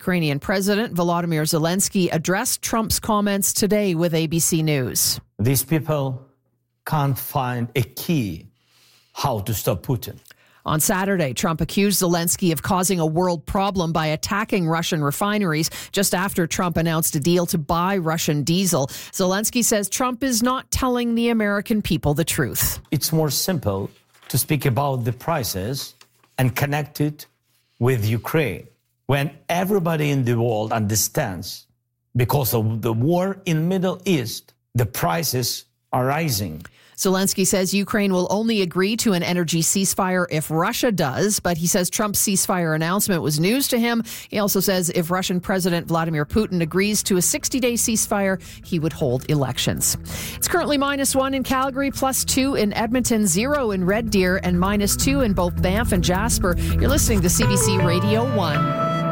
Ukrainian President Volodymyr Zelensky addressed Trump's comments today with ABC News. These people can't find a key how to stop Putin. On Saturday, Trump accused Zelensky of causing a world problem by attacking Russian refineries just after Trump announced a deal to buy Russian diesel. Zelensky says Trump is not telling the American people the truth. It's more simple to speak about the prices and connect it with Ukraine. When everybody in the world understands, because of the war in Middle East, the prices are rising. Zelensky says Ukraine will only agree to an energy ceasefire if Russia does, but he says Trump's ceasefire announcement was news to him. He also says if Russian President Vladimir Putin agrees to a 60-day ceasefire, he would hold elections. It's currently -1 in Calgary, +2 in Edmonton, 0 in Red Deer, and -2 in both Banff and Jasper. You're listening to CBC Radio 1.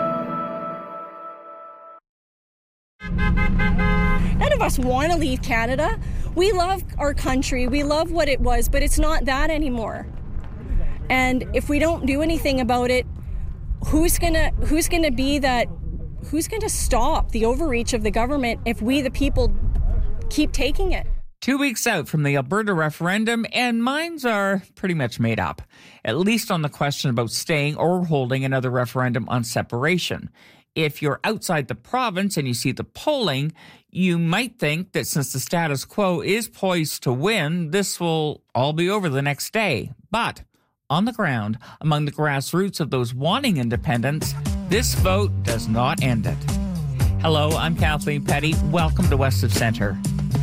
None of us want to leave Canada. We love our country. We love what it was, but it's not that anymore. And if we don't do anything about it, who's gonna stop the overreach of the government if we, the people, keep taking it? 2 weeks out from the Alberta referendum, and minds are pretty much made up, at least on the question about staying or holding another referendum on separation. If you're outside the province and you see the polling, you might think that since the status quo is poised to win, this will all be over the next day. But on the ground, among the grassroots of those wanting independence, this vote does not end it. Hello, I'm Kathleen Petty. Welcome to West of Centre.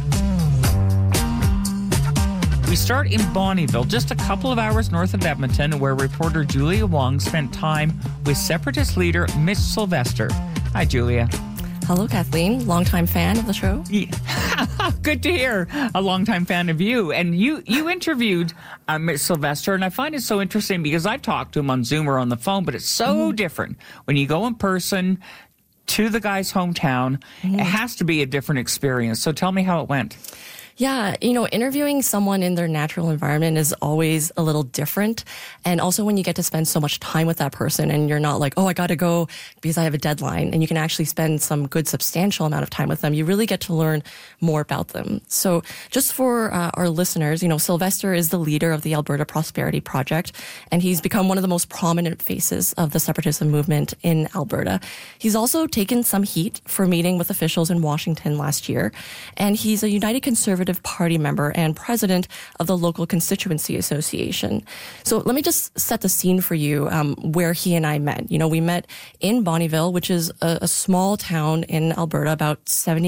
We start in Bonnyville, just a couple of hours north of Edmonton, where reporter Julia Wong spent time with Separatist leader Mitch Sylvester. Hi, Julia. Hello, Kathleen. Longtime fan of the show. Yeah. Good to hear. A longtime fan of you. And you interviewed Mitch Sylvester, and I find it so interesting because I've talked to him on Zoom or on the phone, but it's so different when you go in person to the guy's hometown. It has to be a different experience. So tell me how it went. Yeah, interviewing someone in their natural environment is always a little different. And also when you get to spend so much time with that person and you're not like, oh, I got to go because I have a deadline, and you can actually spend some good substantial amount of time with them, you really get to learn more about them. So just for our listeners, Sylvester is the leader of the Alberta Prosperity Project, and he's become one of the most prominent faces of the separatism movement in Alberta. He's also taken some heat for meeting with officials in Washington last year, and he's a United Conservative Party member and president of the local constituency association. So let me just set the scene for you where he and I met. We met in Bonnyville, which is a small town in Alberta, about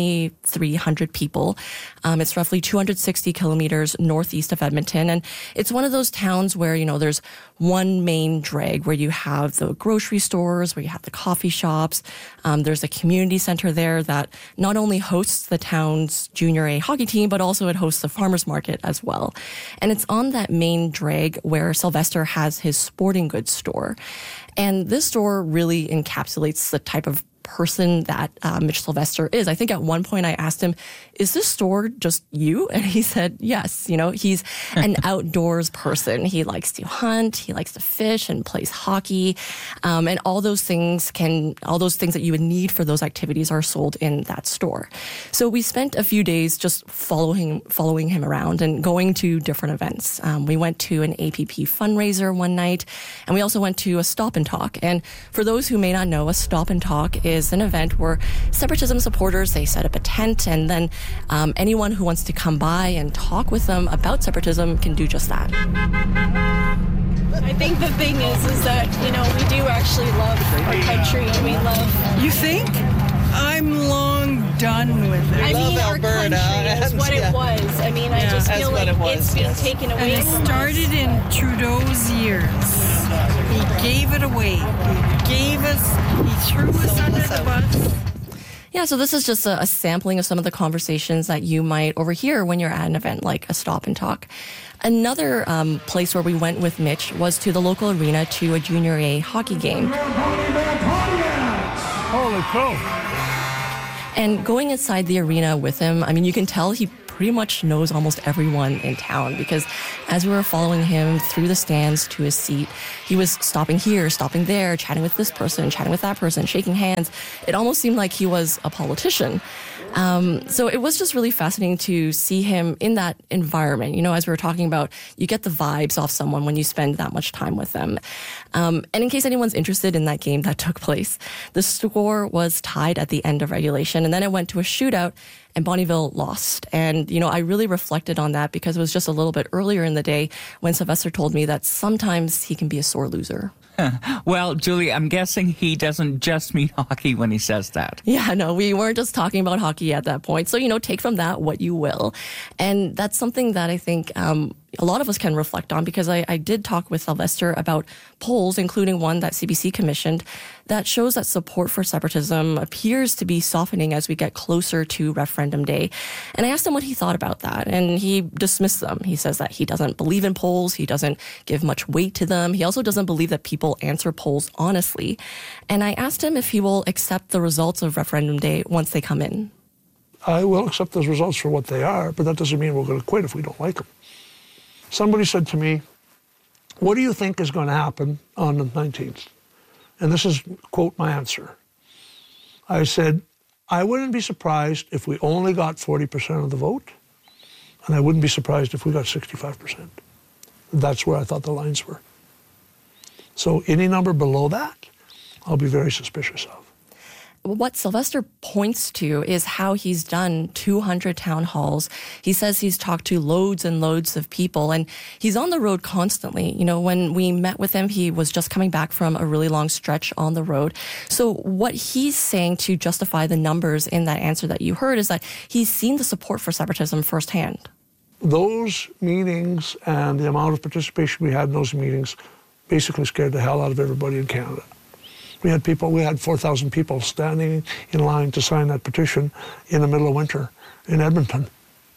7,300 people. It's roughly 260 kilometers northeast of Edmonton. And it's one of those towns where, there's one main drag where you have the grocery stores, where you have the coffee shops. There's a community center there that not only hosts the town's junior A hockey team, but also it hosts a farmer's market as well. And it's on that main drag where Sylvester has his sporting goods store. And this store really encapsulates the type of person that Mitch Sylvester is. I think at one point I asked him, is this store just you? And he said, yes. He's an outdoors person. He likes to hunt, he likes to fish and plays hockey. And all those things that you would need for those activities are sold in that store. So we spent a few days just following him around and going to different events. We went to an APP fundraiser one night, and we also went to a Stop and Talk. And for those who may not know, a Stop and Talk is an event where separatism supporters, they set up a tent, and then anyone who wants to come by and talk with them about separatism can do just that. I think the thing is that, we do actually love our country, and we love... You think? I'm long done with it. Our country is what it was. I just feel like it's being taken away. And it started in Trudeau's years. He gave it away. He threw us under the bus. Yeah, so this is just a sampling of some of the conversations that you might overhear when you're at an event like a Stop and Talk. Another place where we went with Mitch was to the local arena to a Junior A hockey game. Holy cow. And going inside the arena with him, you can tell he pretty much knows almost everyone in town, because as we were following him through the stands to his seat, he was stopping here, stopping there, chatting with this person, chatting with that person, shaking hands. It almost seemed like he was a politician. So it was just really fascinating to see him in that environment. You know, as we were talking about, you get the vibes off someone when you spend that much time with them. And in case anyone's interested in that game that took place, the score was tied at the end of regulation, and then it went to a shootout, and Bonnyville lost. And, you know, I really reflected on that because it was just a little bit earlier in the day when Sylvester told me that sometimes he can be a sore loser. Well, Julie, I'm guessing he doesn't just mean hockey when he says that. Yeah, no, we weren't just talking about hockey at that point. So, you know, take from that what you will. And that's something that I think a lot of us can reflect on, because I did talk with Sylvester about polls, including one that CBC commissioned, that shows that support for separatism appears to be softening as we get closer to referendum day. And I asked him what he thought about that, and he dismissed them. He says that he doesn't believe in polls. He doesn't give much weight to them. He also doesn't believe that people answer polls honestly. And I asked him if he will accept the results of referendum day once they come in. I will accept those results for what they are, but that doesn't mean we're going to quit if we don't like them. Somebody said to me, what do you think is going to happen on the 19th? And this is, quote, my answer. I said, I wouldn't be surprised if we only got 40% of the vote, and I wouldn't be surprised if we got 65%. That's where I thought the lines were. So any number below that, I'll be very suspicious of. What Sylvester points to is how he's done 200 town halls. He says he's talked to loads and loads of people, and he's on the road constantly. You know, when we met with him, he was just coming back from a really long stretch on the road. So what he's saying to justify the numbers in that answer that you heard is that he's seen the support for separatism firsthand. Those meetings and the amount of participation we had in those meetings basically scared the hell out of everybody in Canada. We had 4,000 people standing in line to sign that petition in the middle of winter in Edmonton.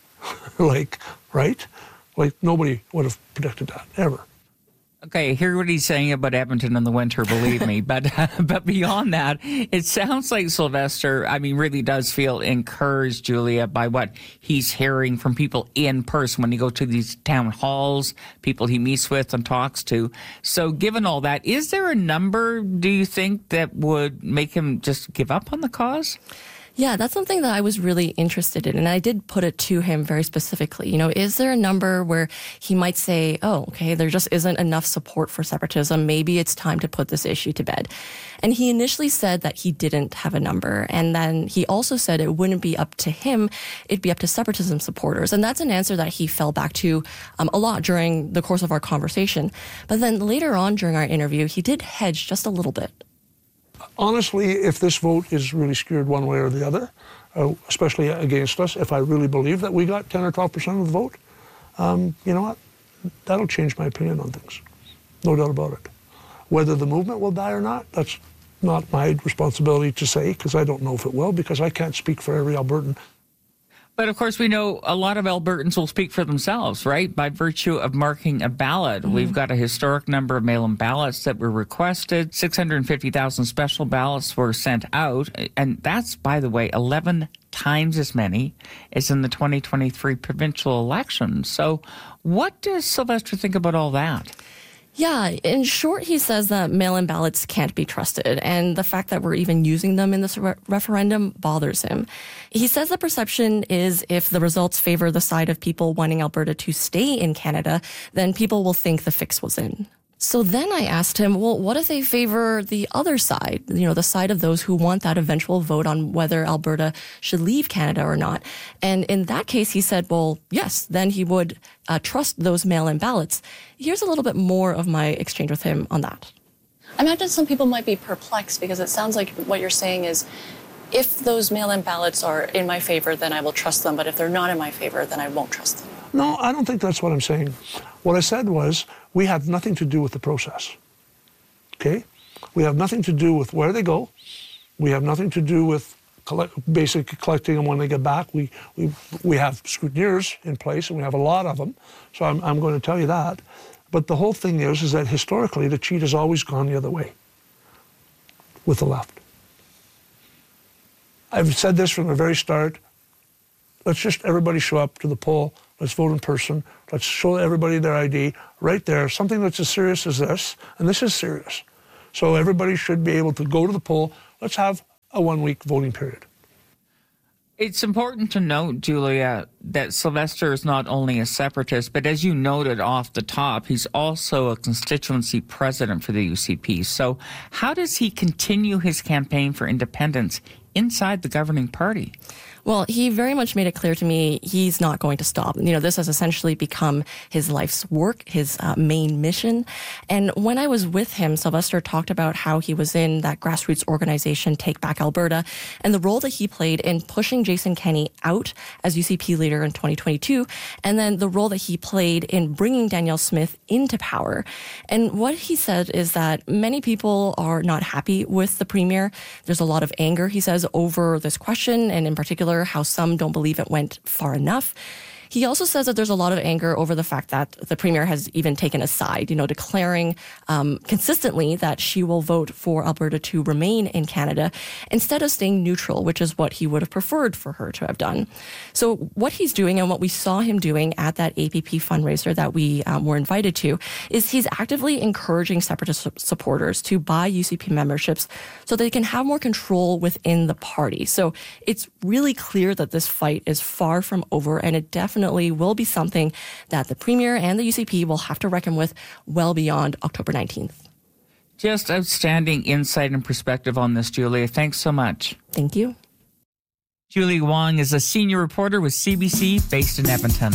Like, right? Like, nobody would have predicted that, ever. Okay, hear what he's saying about Edmonton in the winter, believe me. But beyond that, it sounds like Sylvester, really does feel encouraged, Julia, by what he's hearing from people in person when he goes to these town halls, people he meets with and talks to. So given all that, is there a number, do you think, that would make him just give up on the cause? Yeah, that's something that I was really interested in, and I did put it to him very specifically. You know, is there a number where he might say, oh, okay, there just isn't enough support for separatism. Maybe it's time to put this issue to bed. And he initially said that he didn't have a number, and then he also said it wouldn't be up to him, it'd be up to separatism supporters. And that's an answer that he fell back to a lot during the course of our conversation. But then later on during our interview, he did hedge just a little bit. Honestly, if this vote is really skewed one way or the other, especially against us, if I really believe that we got 10 or 12% of the vote, you know what? That'll change my opinion on things. No doubt about it. Whether the movement will die or not, that's not my responsibility to say, because I don't know if it will, because I can't speak for every Albertan. But of course, we know a lot of Albertans will speak for themselves, right? By virtue of marking a ballot. Mm-hmm. We've got a historic number of mail-in ballots that were requested. 650,000 special ballots were sent out. And that's, by the way, 11 times as many as in the 2023 provincial election. So what does Sylvester think about all that? Yeah, in short, he says that mail-in ballots can't be trusted, and the fact that we're even using them in this referendum bothers him. He says the perception is if the results favor the side of people wanting Alberta to stay in Canada, then people will think the fix was in. So then I asked him, well, what if they favor the other side, you know, the side of those who want that eventual vote on whether Alberta should leave Canada or not? And in that case, he said, well, yes, then he would trust those mail-in ballots. Here's a little bit more of my exchange with him on that. I imagine some people might be perplexed because it sounds like what you're saying is if those mail-in ballots are in my favor, then I will trust them. But if they're not in my favor, then I won't trust them. No, I don't think that's what I'm saying. What I said was we have nothing to do with the process, okay? We have nothing to do with where they go. We have nothing to do with basically collecting them when they get back. We have scrutineers in place, and we have a lot of them, so I'm going to tell you that. But the whole thing is that historically the cheat has always gone the other way with the left. I've said this from the very start. let's just everybody show up to the poll. Let's vote in person. Let's show everybody their ID right there. Something that's as serious as this, and this is serious. So everybody should be able to go to the poll. Let's have a 1-week voting period. It's important to note, Julia, that Sylvester is not only a separatist, but as you noted off the top, he's also a constituency president for the UCP. So how does he continue his campaign for independence inside the governing party? Well, he very much made it clear to me he's not going to stop. This has essentially become his life's work, his main mission. And when I was with him, Sylvester talked about how he was in that grassroots organization, Take Back Alberta, and the role that he played in pushing Jason Kenney out as UCP leader in 2022, and then the role that he played in bringing Danielle Smith into power. And what he said is that many people are not happy with the premier. There's a lot of anger, he says, over this question, and in particular, how some don't believe it went far enough. He also says that there's a lot of anger over the fact that the premier has even taken a side, declaring consistently that she will vote for Alberta to remain in Canada instead of staying neutral, which is what he would have preferred for her to have done. So what he's doing and what we saw him doing at that APP fundraiser that we were invited to is he's actively encouraging separatist supporters to buy UCP memberships so they can have more control within the party. So it's really clear that this fight is far from over, and it definitely will be something that the Premier and the UCP will have to reckon with well beyond October 19th. Just outstanding insight and perspective on this, Julia. Thanks so much. Thank you. Julie Wong is a senior reporter with CBC based in Edmonton.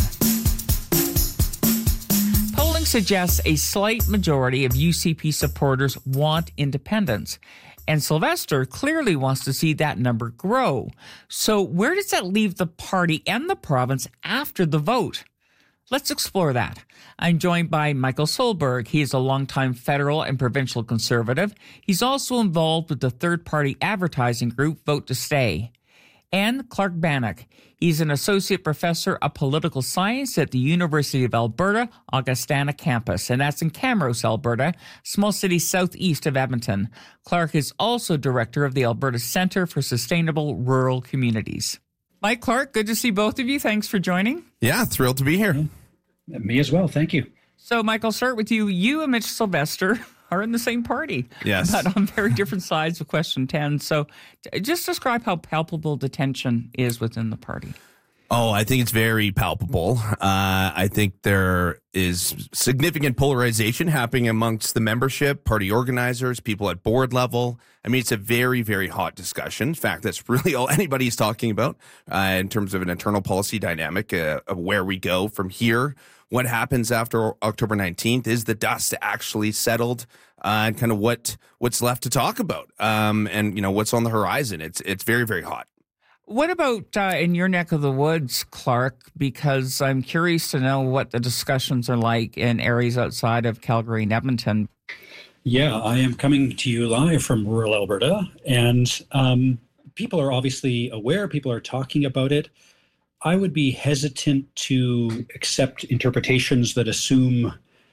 Polling suggests a slight majority of UCP supporters want independence. And Sylvester clearly wants to see that number grow. So where does that leave the party and the province after the vote? Let's explore that. I'm joined by Michael Solberg. He is a longtime federal and provincial conservative. He's also involved with the third-party advertising group Vote to Stay. And Clark Bannock. He's an associate professor of political science at the University of Alberta, Augustana campus, and that's in Camrose, Alberta, small city southeast of Edmonton. Clark is also director of the Alberta Centre for Sustainable Rural Communities. Mike, Clark, good to see both of you. Thanks for joining. Yeah, thrilled to be here. Me as well. Thank you. So, Mike, I'll start with you. You and Mitch Sylvester are in the same party. Yes. But on very different sides of question 10. So just describe how palpable the tension is within the party. Oh, I think it's very palpable. I think there is significant polarization happening amongst the membership, party organizers, people at board level. I mean, it's a very, very hot discussion. In fact, that's really all anybody's talking about in terms of an internal policy dynamic of where we go from here. What happens after October 19th? Is the dust actually settled? And kind of what's left to talk about? And what's on the horizon? It's very, very hot. What about in your neck of the woods, Clark? Because I'm curious to know what the discussions are like in areas outside of Calgary and Edmonton. Yeah, I am coming to you live from rural Alberta, and people are obviously aware. People are talking about it. I would be hesitant to accept interpretations that assume,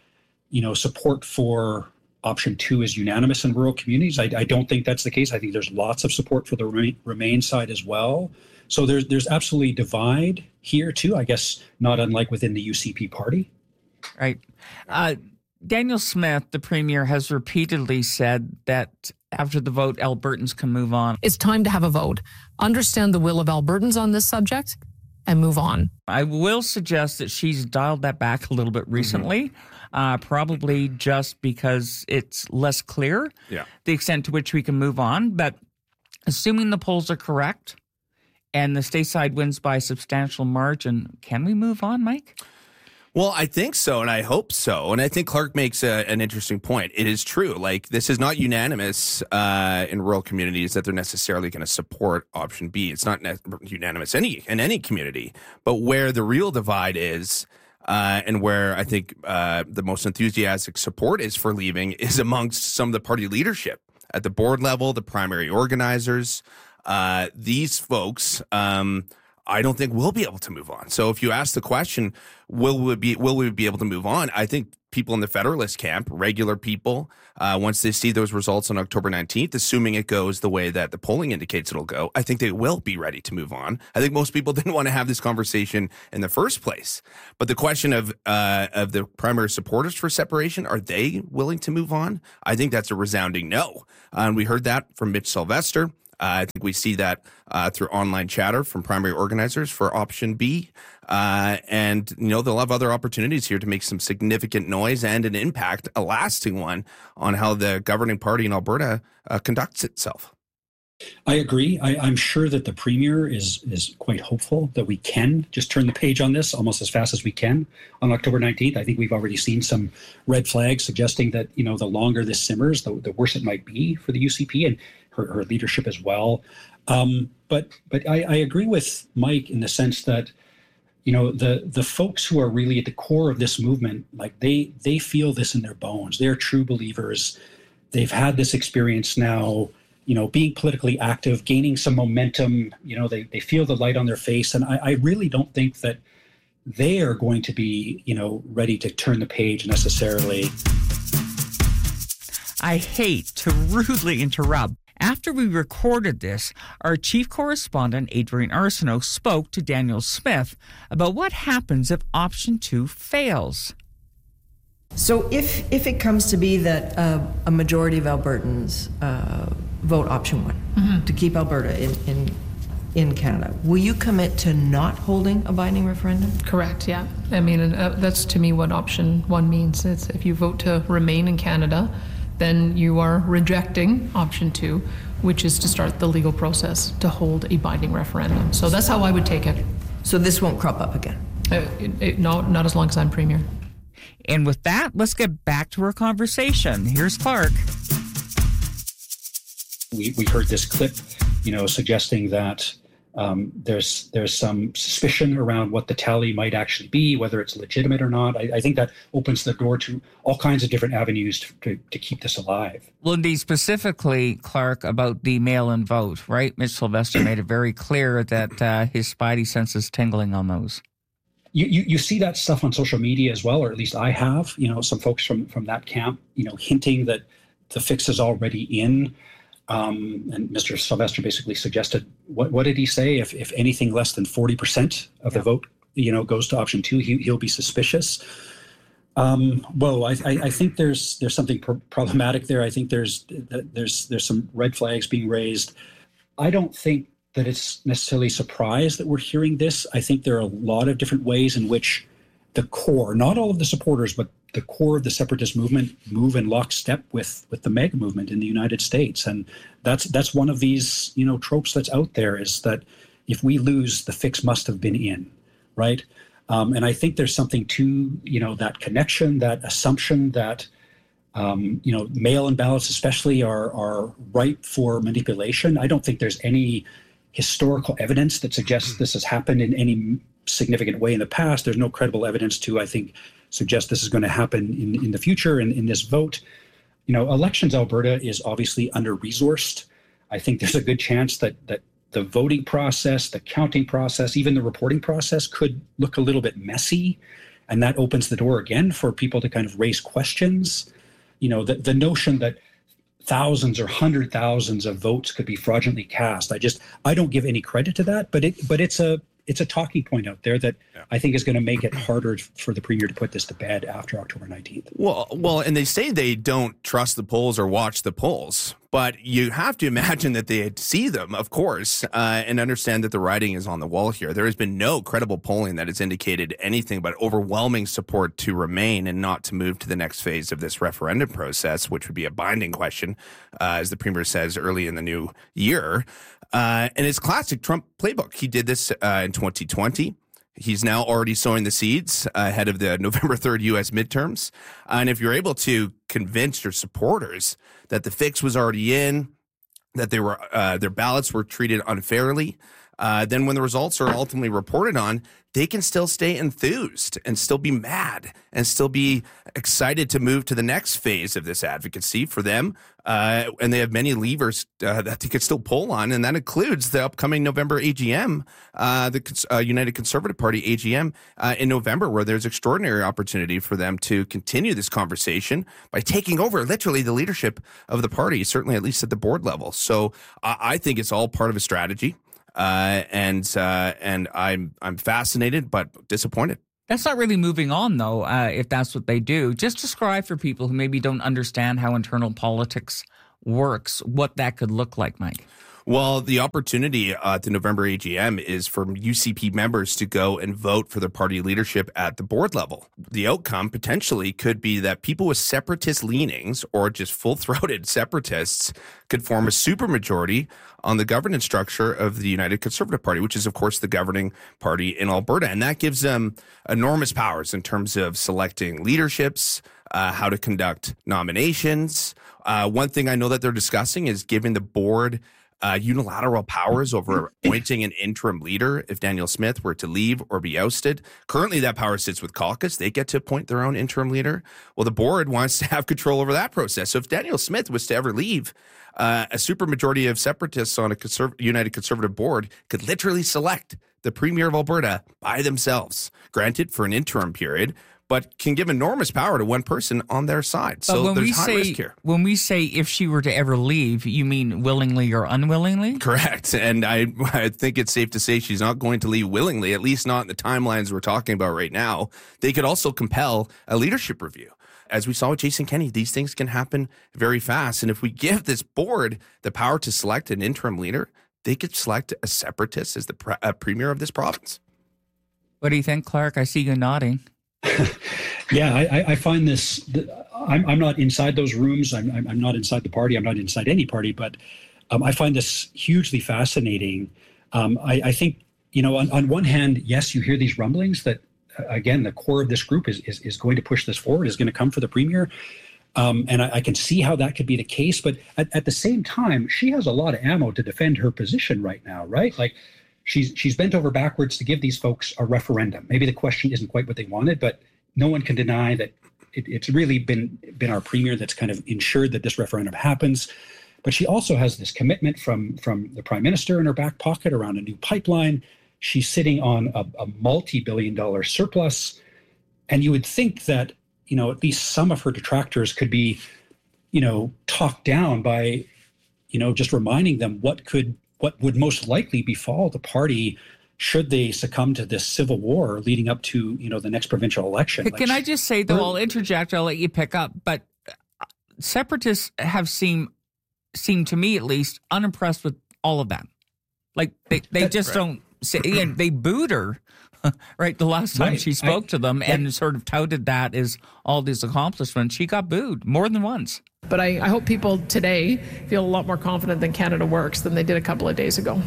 support for option 2 is unanimous in rural communities. I don't think that's the case. I think there's lots of support for the Remain side as well. So there's absolutely divide here too, I guess, not unlike within the UCP party. Right. Danielle Smith, the Premier, has repeatedly said that after the vote, Albertans can move on. It's time to have a vote. Understand the will of Albertans on this subject and move on. I will suggest that she's dialed that back a little bit recently, probably just because it's less clear the extent to which we can move on. But assuming the polls are correct and the stateside wins by a substantial margin, can we move on, Mike? Well, I think so, and I hope so. And I think Clark makes an interesting point. It is true. Like, this is not unanimous in rural communities that they're necessarily going to support option B. It's not unanimous in any community. But where the real divide is, and where I think the most enthusiastic support is for leaving, is amongst some of the party leadership at the board level, the primary organizers. These folks, I don't think we'll be able to move on. So if you ask the question, will we be able to move on? I think people in the Federalist camp, regular people, once they see those results on October 19th, assuming it goes the way that the polling indicates it'll go, I think they will be ready to move on. I think most people didn't want to have this conversation in the first place. But the question of the primary supporters for separation, are they willing to move on? I think that's a resounding no. And we heard that from Mitch Sylvester. I think we see that through online chatter from primary organizers for option B. And, they'll have other opportunities here to make some significant noise and an impact, a lasting one, on how the governing party in Alberta conducts itself. I agree. I'm sure that the Premier is quite hopeful that we can just turn the page on this almost as fast as we can on October 19th. I think we've already seen some red flags suggesting that, the longer this simmers, the worse it might be for the UCP and her leadership as well. But I agree with Mike in the sense that, the folks who are really at the core of this movement, like they feel this in their bones. They're true believers. They've had this experience now, being politically active, gaining some momentum. They feel the light on their face. And I really don't think that they are going to be, ready to turn the page necessarily. I hate to rudely interrupt. After we recorded this, our chief correspondent, Adrian Arsenault, spoke to Daniel Smith about what happens if option 2 fails. So if it comes to be that a majority of Albertans vote option 1 to keep Alberta in Canada, will you commit to not holding a binding referendum? Correct, yeah. I mean, that's to me what option 1 means. It's if you vote to remain in Canada, then you are rejecting option 2, which is to start the legal process to hold a binding referendum. So that's how I would take it. So this won't crop up again? No, not as long as I'm Premier. And with that, let's get back to our conversation. Here's Clark. We heard this clip, suggesting that there's some suspicion around what the tally might actually be, whether it's legitimate or not. I think that opens the door to all kinds of different avenues to keep this alive. Well, indeed, specifically, Clark, about the mail-in vote, right? Mitch Sylvester made it very clear that his spidey sense is tingling on those. You see that stuff on social media as well, or at least I have, some folks from that camp, hinting that the fix is already in. And Mr. Sylvester basically suggested, what did he say? If anything less than 40% of the vote, goes to option 2, he'll be suspicious. Well, I think there's something problematic there. I think there's some red flags being raised. I don't think that it's necessarily a surprise that we're hearing this. I think there are a lot of different ways in which the core, not all of the supporters, but the core of the separatist movement move in lockstep with the MAGA movement in the United States. And that's one of these, tropes that's out there, is that if we lose, the fix must have been in, right? And I think there's something to, that connection, that assumption that, mail-in ballots especially are ripe for manipulation. I don't think there's any historical evidence that suggests this has happened in any significant way in the past. There's no credible evidence to, I think, suggest this is going to happen in the future. And in this vote, Elections Alberta is obviously under-resourced. I think there's a good chance that the voting process, the counting process, even the reporting process could look a little bit messy. And that opens the door again for people to kind of raise questions. The notion that thousands or hundred thousands of votes could be fraudulently cast. I don't give any credit to that, but it's a talking point out there that I think is going to make it harder for the Premier to put this to bed after October 19th. Well, and they say they don't trust the polls or watch the polls, but you have to imagine that they see them, of course, and understand that the writing is on the wall here. There has been no credible polling that has indicated anything but overwhelming support to remain and not to move to the next phase of this referendum process, which would be a binding question, as the Premier says early in the new year. And it's classic Trump playbook. He did this in 2020. He's now already sowing the seeds ahead of the November 3rd U.S. midterms. And if you're able to convince your supporters that the fix was already in, that they were their ballots were treated unfairly, then when the results are ultimately reported on, they can still stay enthused and still be mad and still be excited to move to the next phase of this advocacy for them. And they have many levers that they could still pull on, and that includes the upcoming November AGM, the United Conservative Party AGM in November, where there's extraordinary opportunity for them to continue this conversation by taking over literally the leadership of the party, certainly at least at the board level. So I think it's all part of a strategy. And I'm fascinated but disappointed. That's not really moving on, though, if that's what they do. Just describe for people who maybe don't understand how internal politics works what that could look like, Mike. Well, the opportunity at the November AGM is for UCP members to go and vote for their party leadership at the board level. The outcome potentially could be that people with separatist leanings or just full-throated separatists could form a supermajority on the governance structure of the United Conservative Party, which is, of course, the governing party in Alberta. And that gives them enormous powers in terms of selecting leaderships, how to conduct nominations. One thing I know that they're discussing is giving the board unilateral powers over appointing an interim leader if Danielle Smith were to leave or be ousted. Currently, that power sits with caucus. They get to appoint their own interim leader. Well, the board wants to have control over that process. So if Danielle Smith was to ever leave, a supermajority of separatists on a United Conservative board could literally select the Premier of Alberta by themselves, granted for an interim period, but can give enormous power to one person on their side. So there's high risk here. When we say if she were to ever leave, you mean willingly or unwillingly? Correct. And I think it's safe to say she's not going to leave willingly, at least not in the timelines we're talking about right now. They could also compel a leadership review. As we saw with Jason Kenney, these things can happen very fast. And if we give this board the power to select an interim leader, they could select a separatist as the premier of this province. What do you think, Clark? I see you nodding. Yeah, I find this. I'm not inside those rooms. I'm not inside the party. I'm not inside any party. But I find this hugely fascinating. I think, on one hand, yes, you hear these rumblings that, again, the core of this group is going to push this forward, is going to come for the premier. And I can see how that could be the case. But at the same time, she has a lot of ammo to defend her position right now, right? Like, she's bent over backwards to give these folks a referendum. Maybe the question isn't quite what they wanted, but no one can deny that it's really been our premier that's kind of ensured that this referendum happens. But she also has this commitment from the prime minister in her back pocket around a new pipeline. She's sitting on a multi-billion-dollar surplus. And you would think that, at least some of her detractors could be, talked down by, just reminding them what would most likely befall the party should they succumb to this civil war leading up to, the next provincial election. Can I just say, though, I'll interject, I'll let you pick up, but separatists have seemed to me at least unimpressed with all of that. Like they just don't say, and they booed her, right? The last time she spoke to them and sort of touted that as all these accomplishments, she got booed more than once. But I hope people today feel a lot more confident that Canada works than they did a couple of days ago.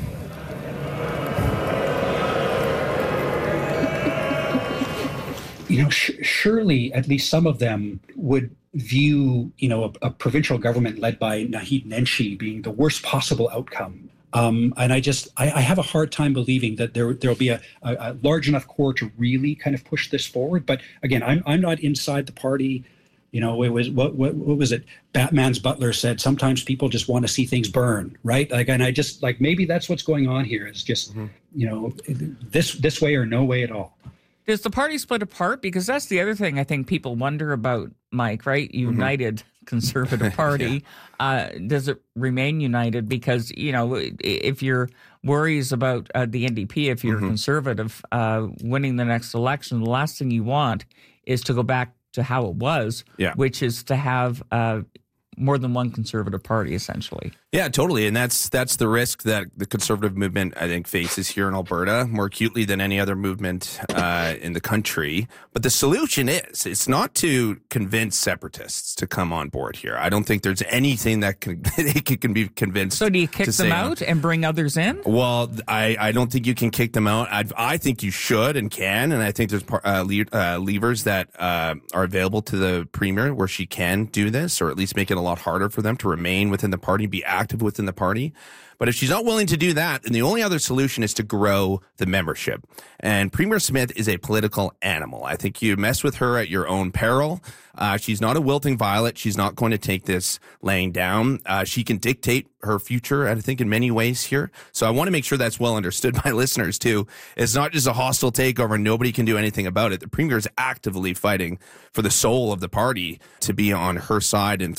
Surely at least some of them would view, a provincial government led by Naheed Nenshi being the worst possible outcome. And I have a hard time believing that there'll be a large enough core to really kind of push this forward. But again, I'm not inside the party. It was what was it? Batman's butler said sometimes people just want to see things burn, right? And I just maybe that's what's going on here. It's just this way or no way at all. Does the party split apart? Because that's the other thing I think people wonder about, Mike, right? United Conservative Party. Yeah. Does it remain united? Because, if your worries about the NDP, if you're conservative, winning the next election, the last thing you want is to go back to how it was, which is to have more than one conservative party, essentially. Yeah, totally. And that's the risk that the conservative movement, I think, faces here in Alberta more acutely than any other movement in the country. But the solution it's not to convince separatists to come on board here. I don't think there's anything that they can be convinced. So do you kick them out and bring others in? Well, I don't think you can kick them out. I think you should and can. And I think there's levers that are available to the premier where she can do this, or at least make it a lot harder for them to remain within the party, be active within the party. But if she's not willing to do that, then the only other solution is to grow the membership. And Premier Smith is a political animal. I think you mess with her at your own peril. She's not a wilting violet. She's not going to take this laying down. She can dictate her future, I think, in many ways here. So I want to make sure that's well understood by listeners, too. It's not just a hostile takeover. Nobody can do anything about it. The Premier is actively fighting for the soul of the party to be on her side and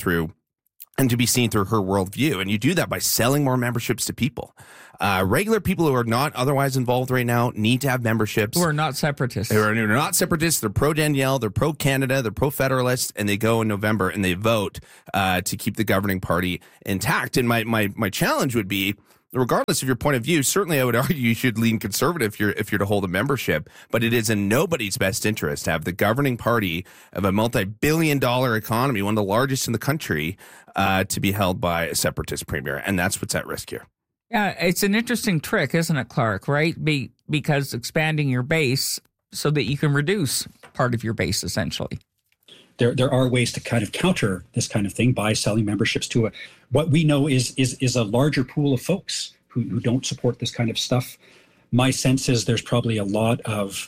to be seen through her worldview. And you do that by selling more memberships to people. Regular people who are not otherwise involved right now need to have memberships. Who are not separatists. They're not separatists. They're pro-Danielle. They're pro-Canada. They're pro-federalist. And they go in November and they vote to keep the governing party intact. And my challenge would be, regardless of your point of view, certainly I would argue you should lean conservative if you're to hold a membership, but it is in nobody's best interest to have the governing party of a multi-billion-dollar economy, one of the largest in the country, to be held by a separatist premier, and that's what's at risk here. Yeah, it's an interesting trick, isn't it, Clark, right? Because expanding your base so that you can reduce part of your base, essentially. There are ways to kind of counter this kind of thing by selling memberships to what we know is a larger pool of folks who don't support this kind of stuff. My sense is there's probably a lot of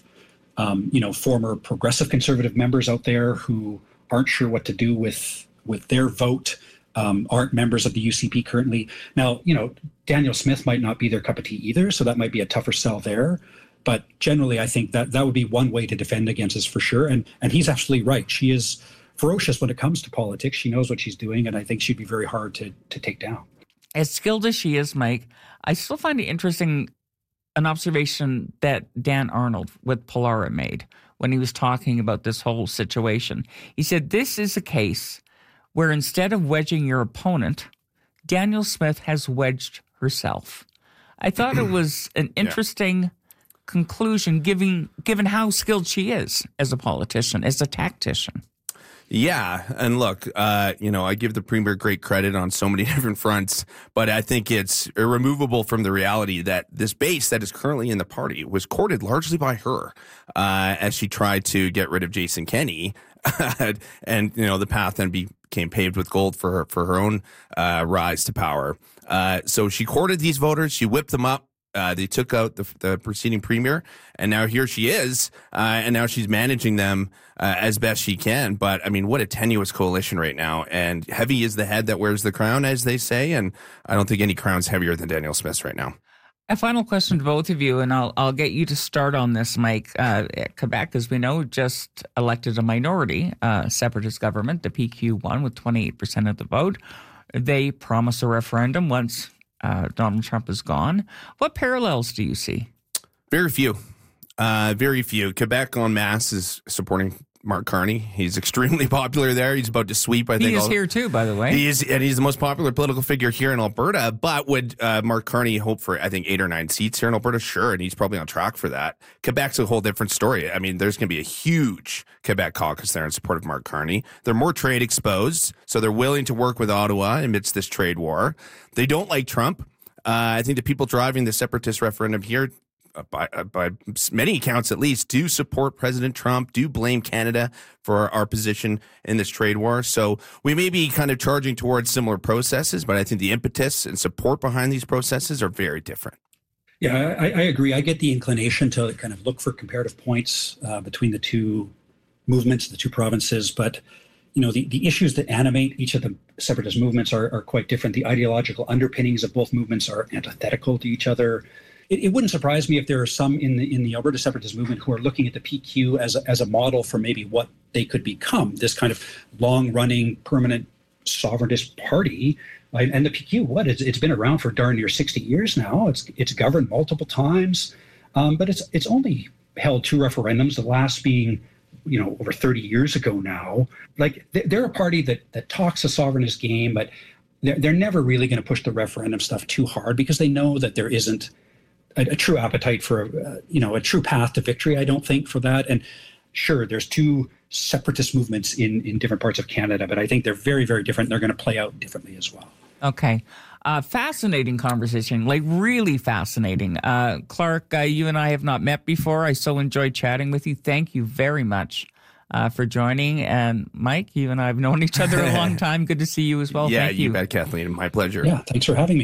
former progressive conservative members out there who aren't sure what to do with their vote, aren't members of the UCP currently. Now, Danielle Smith might not be their cup of tea either, so that might be a tougher sell there. But generally, I think that would be one way to defend against this for sure. And he's absolutely right. She is ferocious when it comes to politics. She knows what she's doing, and I think she'd be very hard to take down. As skilled as she is, Mike, I still find it interesting, an observation that Dan Arnold with Polara made when he was talking about this whole situation. He said, this is a case where instead of wedging your opponent, Danielle Smith has wedged herself. I thought it was an interesting conclusion, given how skilled she is as a politician, as a tactician. Yeah, and look, I give the premier great credit on so many different fronts, but I think it's irremovable from the reality that this base that is currently in the party was courted largely by her as she tried to get rid of Jason Kenney, and the path then became paved with gold for her own rise to power. So she courted these voters, she whipped them up. They took out the preceding premier, and now here she is, and now she's managing them as best she can. But, I mean, what a tenuous coalition right now, and heavy is the head that wears the crown, as they say, and I don't think any crown's heavier than Danielle Smith's right now. A final question to both of you, and I'll get you to start on this, Mike. Quebec, as we know, just elected a minority separatist government. The PQ won with 28% of the vote. They promise a referendum once Donald Trump is gone. What parallels do you see? Very few. Very few. Quebec en masse is supporting Mark Carney. He's extremely popular there. He's about to sweep, I think. He is here too, by the way. He's the most popular political figure here in Alberta. But would Mark Carney hope for, I think, 8 or 9 seats here in Alberta? Sure, and he's probably on track for that. Quebec's a whole different story. I mean, there's going to be a huge Quebec caucus there in support of Mark Carney. They're more trade exposed, so they're willing to work with Ottawa amidst this trade war. They don't like Trump. I think the people driving the separatist referendum here, by many accounts at least, do support President Trump, do blame Canada for our position in this trade war. So we may be kind of charging towards similar processes, but I think the impetus and support behind these processes are very different. Yeah, I agree. I get the inclination to kind of look for comparative points between the two movements, the two provinces, but the issues that animate each of the separatist movements are quite different. The ideological underpinnings of both movements are antithetical to each other. It wouldn't surprise me if there are some in the Alberta separatist movement who are looking at the PQ as a model for maybe what they could become, this kind of long-running, permanent sovereigntist party. And the PQ, it's been around for darn near 60 years now. It's governed multiple times, but it's only held 2 referendums, the last being over 30 years ago now. Like, they're a party that talks a sovereignist game, but they're never really going to push the referendum stuff too hard because they know that there isn't a true appetite for a true path to victory, I don't think, for that. And sure, there's 2 separatist movements in different parts of Canada, but I think they're very, very different. They're going to play out differently as well. Okay. Fascinating conversation, like really fascinating. Clark, you and I have not met before. I so enjoyed chatting with you. Thank you very much for joining. And Mike, you and I have known each other a long time. Good to see you as well. Yeah, Thank you. You bet, Kathleen. My pleasure. Yeah, thanks for having me.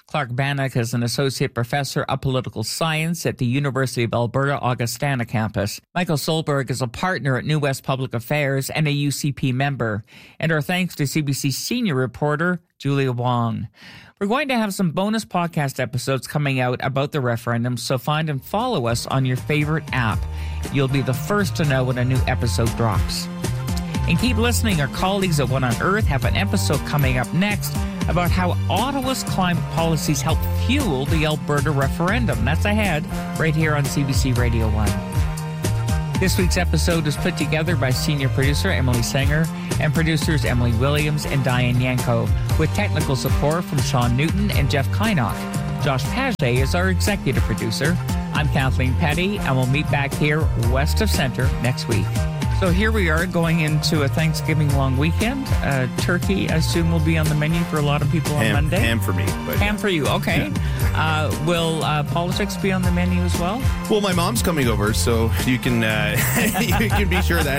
Clark Bannock is an associate professor of political science at the University of Alberta Augustana campus. Michael Solberg is a partner at New West Public Affairs and a UCP member. And our thanks to CBC senior reporter Julia Wong. We're going to have some bonus podcast episodes coming out about the referendum, so find and follow us on your favorite app. You'll be the first to know when a new episode drops. And keep listening. Our colleagues at One on Earth have an episode coming up next about how Ottawa's climate policies help fuel the Alberta referendum. That's ahead, right here on CBC Radio 1. This week's episode is put together by senior producer Emily Sanger and producers Emily Williams and Diane Yanko, with technical support from Sean Newton and Jeff Kynock. Josh Paget is our executive producer. I'm Kathleen Petty, and we'll meet back here west of Center next week. So here we are going into a Thanksgiving long weekend. Turkey, I assume, will be on the menu for a lot of people on Monday. Ham for me. Ham for you, okay. Yeah. Will politics be on the menu as well? Well, my mom's coming over, so you can you can be sure that